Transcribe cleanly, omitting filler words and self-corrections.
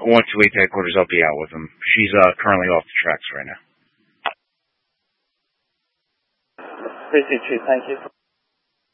once we leave headquarters, I'll be out with them. She's currently off the tracks right now. Appreciate you. Thank you.